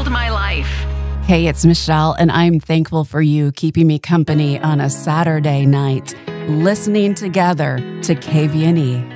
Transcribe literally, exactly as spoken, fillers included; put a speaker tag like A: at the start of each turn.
A: fueled my life.
B: Hey, it's Michelle, and I'm thankful for you keeping me company on a Saturday night, listening together to K V N E.